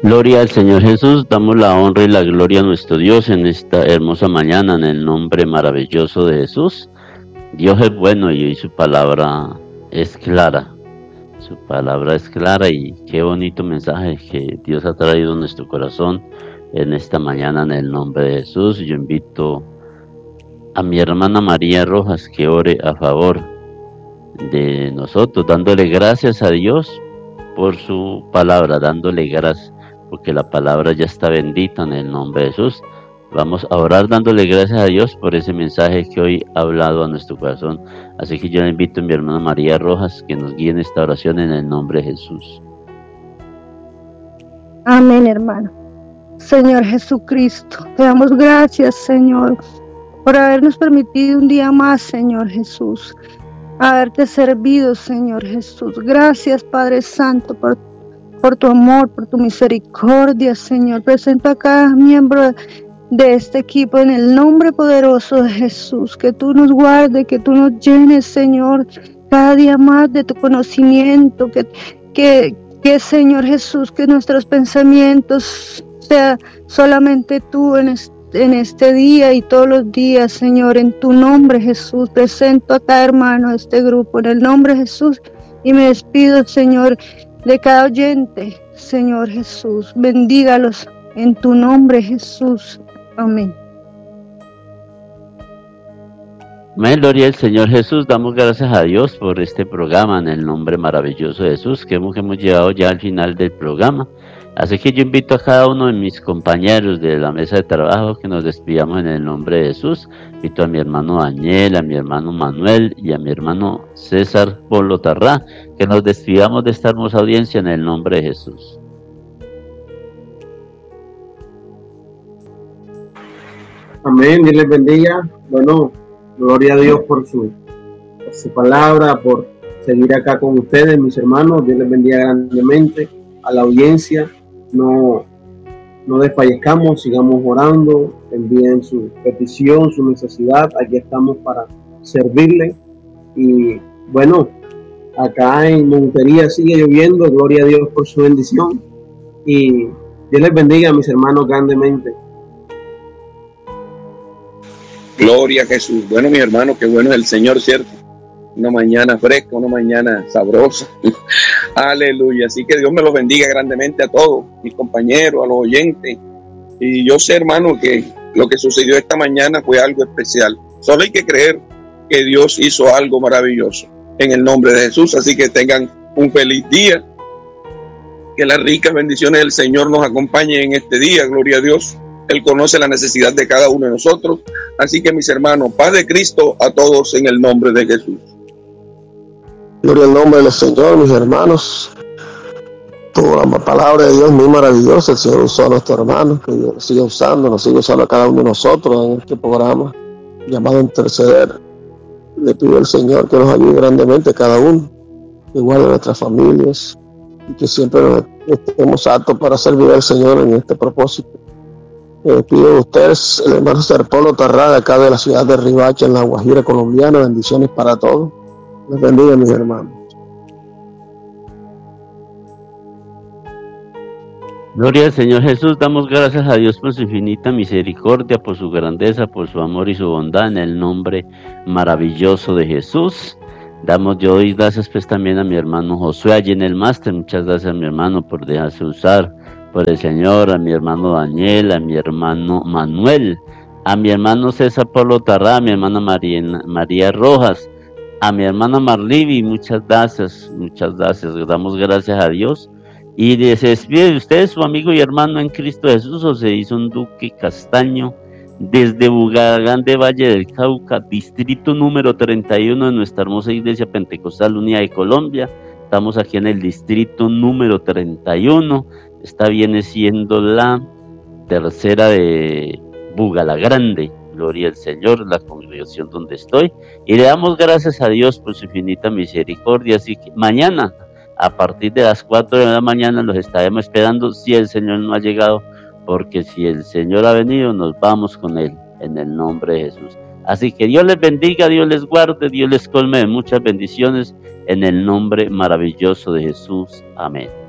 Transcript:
Gloria al Señor Jesús, damos la honra y la gloria a nuestro Dios en esta hermosa mañana en el nombre maravilloso de Jesús. Dios es bueno y su palabra es clara. Su palabra es clara y qué bonito mensaje que Dios ha traído a nuestro corazón en esta mañana en el nombre de Jesús. Yo invito a mi hermana María Rojas que ore a favor de nosotros, dándole gracias a Dios por su palabra, dándole gracias porque la palabra ya está bendita en el nombre de Jesús. Vamos a orar dándole gracias a Dios por ese mensaje que hoy ha hablado a nuestro corazón. Así que yo le invito a mi hermana María Rojas que nos guíe en esta oración en el nombre de Jesús. Amén, hermano. Señor Jesucristo, te damos gracias, Señor, por habernos permitido un día más, Señor Jesús, haberte servido, Señor Jesús. Gracias, Padre Santo, por tu amor, por tu misericordia, Señor. Presento a cada miembro de este equipo en el nombre poderoso de Jesús. Que tú nos guardes, que tú nos llenes, Señor, cada día más de tu conocimiento. Que Señor Jesús, que nuestros pensamientos sea solamente tú en este día y todos los días, Señor. En tu nombre, Jesús, presento a cada hermano de este grupo en el nombre de Jesús y me despido, Señor, de cada oyente, Señor Jesús. Bendígalos en tu nombre, Jesús. Amén. Amén, gloria al Señor Jesús. Damos gracias a Dios por este programa en el nombre maravilloso de Jesús que hemos llegado ya al final del programa. Así que yo invito a cada uno de mis compañeros de la mesa de trabajo que nos despidamos en el nombre de Jesús. Invito a mi hermano Daniel, a mi hermano Manuel y a mi hermano César Polo Tarrá, que nos despidamos de esta hermosa audiencia en el nombre de Jesús. Amén, Dios les bendiga. Bueno, gloria a Dios por su palabra, por seguir acá con ustedes, mis hermanos. Dios les bendiga grandemente a la audiencia. No desfallezcamos, sigamos orando, envíen su petición, su necesidad. Aquí estamos para servirle. Y bueno, acá en Montería sigue lloviendo. Gloria a Dios por su bendición. Y Dios les bendiga, mis hermanos, grandemente. Gloria a Jesús. Bueno, mis hermanos, qué bueno es el Señor, ¿cierto? Una mañana fresca, una mañana sabrosa. Aleluya. Así que Dios me los bendiga grandemente a todos, mis compañeros, a los oyentes. Y yo sé, hermano, que lo que sucedió esta mañana fue algo especial. Solo hay que creer que Dios hizo algo maravilloso en el nombre de Jesús. Así que tengan un feliz día. Que las ricas bendiciones del Señor nos acompañen en este día. Gloria a Dios. Él conoce la necesidad de cada uno de nosotros. Así que, mis hermanos, paz de Cristo a todos en el nombre de Jesús. Gloria al nombre del Señor, mis hermanos. Toda la palabra de Dios muy maravillosa. El Señor usó a nuestros hermanos, que Dios nos sigue usando a cada uno de nosotros en este programa llamado Interceder. Le pido al Señor que nos ayude grandemente cada uno, que guarde nuestras familias y que siempre estemos aptos para servir al Señor en este propósito. Pido a ustedes, el hermano Serpolo Tarrada, acá de la ciudad de Ribacha, en la Guajira colombiana. Bendiciones para todos. Les bendiga, mis hermanos. Gloria al Señor Jesús. Damos gracias a Dios por su infinita misericordia, por su grandeza, por su amor y su bondad en el nombre maravilloso de Jesús. Yo doy gracias pues también a mi hermano Josué allí en el máster. Muchas gracias a mi hermano por dejarse usar por el Señor, a mi hermano Daniel, a mi hermano Manuel, a mi hermano César Polo Tarrá, a mi hermana María Rojas, a mi hermana Marlivi. Muchas gracias, damos gracias a Dios. Y se despide de ustedes su amigo y hermano en Cristo Jesús, José Ison Duque Castaño, desde Bugaragán de Valle del Cauca, distrito número 31 de nuestra hermosa Iglesia Pentecostal Unida de Colombia. Estamos aquí en el distrito número 31, esta viene siendo la tercera de Bugalagrande. Gloria al Señor, la congregación donde estoy, y le damos gracias a Dios por su infinita misericordia. Así que mañana, a partir de las 4 de la mañana, los estaremos esperando si el Señor no ha llegado, porque si el Señor ha venido, nos vamos con Él, en el nombre de Jesús. Así que Dios les bendiga, Dios les guarde, Dios les colme de muchas bendiciones, en el nombre maravilloso de Jesús. Amén.